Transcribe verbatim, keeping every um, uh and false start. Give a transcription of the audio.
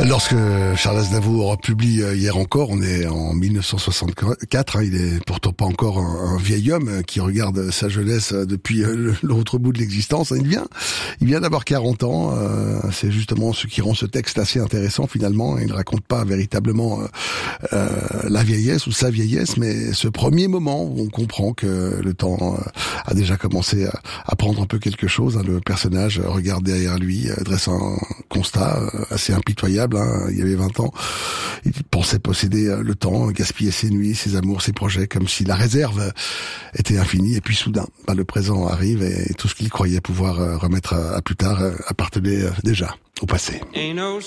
Lorsque Charles Aznavour publie Hier encore, on est en mille neuf cent soixante-quatre, hein, il est pourtant pas encore un, un vieil homme qui regarde sa jeunesse depuis l'autre bout de l'existence. Il vient, il vient d'avoir quarante ans. Euh, c'est justement ce qui rend ce texte assez intéressant finalement. Il ne raconte pas véritablement euh, la vieillesse ou sa vieillesse, mais ce premier moment où on comprend que le temps a déjà commencé à, à prendre un peu quelque chose. Hein. Le personnage regarde derrière lui, dresse un constat assez impitoyable. Hein, il y avait vingt ans, il pensait posséder le temps, gaspiller ses nuits, ses amours, ses projets, comme si la réserve était infinie. Et puis soudain, bah, le présent arrive et tout ce qu'il croyait pouvoir remettre à, à plus tard appartenait déjà au passé.